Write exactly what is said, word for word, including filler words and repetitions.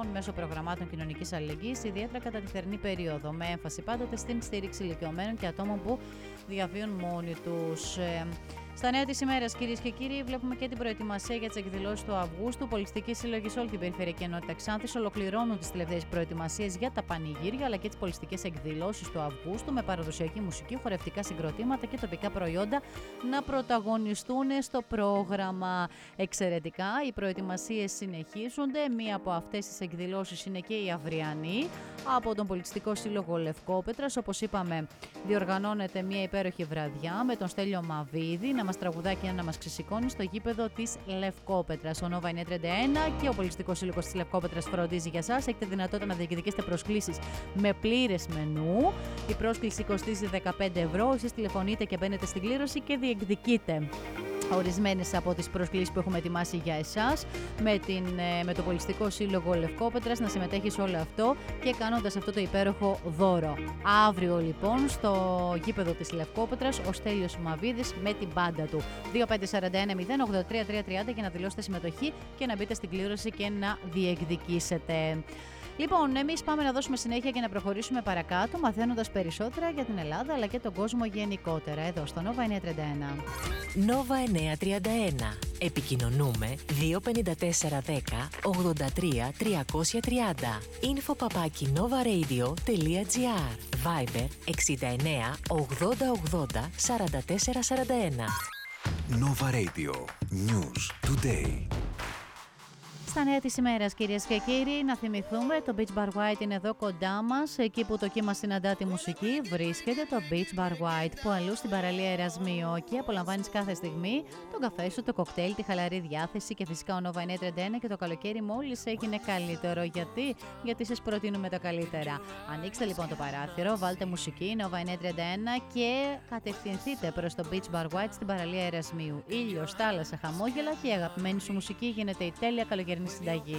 πολιτών μέσω προγραμμάτων κοινωνικής αλληλεγγύης, ιδιαίτερα κατά τη θερινή περίοδο, με έμφαση πάντοτε στην στήριξη ηλικιωμένων και ατόμων που διαβίουν μόνοι τους. Στα νέα της ημέρας, κυρίες και κύριοι, βλέπουμε και την προετοιμασία για τις εκδηλώσεις του Αυγούστου. Πολιτιστικοί σύλλογοι σε όλη την περιφερειακή ενότητα Ξάνθης ολοκληρώνουν τις τελευταίες προετοιμασίες για τα πανηγύρια αλλά και τις πολιτιστικές εκδηλώσεις του Αυγούστου, με παραδοσιακή μουσική, χορευτικά συγκροτήματα και τοπικά προϊόντα να πρωταγωνιστούν στο πρόγραμμα. Εξαιρετικά, οι προετοιμασίες συνεχίζονται. Μία από αυτές τις εκδηλώσεις είναι και η αυριανή από τον Πολιτιστικό Σύλλογο Λευκόπετρας. Όπως είπαμε, διοργανώνεται μια υπέροχη βραδιά με τον Στέλιο Μαβίδη να μας τραγουδά και να μας ξεσηκώνει στο γήπεδο της Λευκόπετρας. Ο Nova εννιακόσια τριάντα ένα και ο Πολιτιστικός Σύλλογος της Λευκόπετρας φροντίζει για σας. Έχετε δυνατότητα να διεκδικήσετε προσκλήσεις με πλήρες μενού. Η πρόσκληση κοστίζει δεκαπέντε ευρώ. Εσείς τηλεφωνείτε και μπαίνετε στην κλήρωση και διεκδικείτε ορισμένες από τις προσκλήσεις που έχουμε ετοιμάσει για εσάς, με, την, με το Πολιτιστικό Σύλλογο Λευκόπετρας να συμμετέχει σε όλο αυτό και κάνοντας αυτό το υπέροχο δώρο. Αύριο λοιπόν στο γήπεδο της Λευκόπετρας ο Στέλιος Μαβίδης με την μπάντα του. δύο πέντε τέσσερα ένα μηδέν ογδόντα τρία τριακόσια τριάντα για να δηλώσετε συμμετοχή και να μπείτε στην κλήρωση και να διεκδικήσετε. Λοιπόν, εμείς πάμε να δώσουμε συνέχεια και να προχωρήσουμε παρακάτω, μαθαίνοντας περισσότερα για την Ελλάδα αλλά και τον κόσμο γενικότερα, εδώ στο Nova εννιακόσια τριάντα ένα. Nova εννιακόσια τριάντα ένα. Επικοινωνούμε δύο πέντε τέσσερα ένα μηδέν ογδόντα τρία τριακόσια τριάντα. Info παπάκι novaradio.gr. Viber εξήντα εννέα ογδόντα ογδόντα σαράντα τέσσερα σαράντα ένα. Nova Radio. News Today. Στα νέα της ημέρας, κυρίες και κύριοι, να θυμηθούμε το Beach Bar White είναι εδώ κοντά μας. Εκεί που το κύμα συναντά τη μουσική βρίσκεται το Beach Bar White, που αλλού στην παραλία Ερασμίου. Και απολαμβάνεις κάθε στιγμή τον καφέ σου, το κοκτέιλ, τη χαλαρή διάθεση και φυσικά ο Nova εννιακόσια τριάντα ένα και το καλοκαίρι μόλις έγινε καλύτερο. Γιατί? Γιατί σας προτείνουμε τα καλύτερα. Ανοίξτε λοιπόν το παράθυρο, βάλτε μουσική Nova εννιακόσια τριάντα ένα και κατευθυνθείτε προς το Beach Bar White στην παραλία Ερασμίου. Ήλιος, θάλασσα, χαμόγελα και η αγαπημένη σου μουσική γίνεται η τέλεια καλοκαιρινή συνταγή.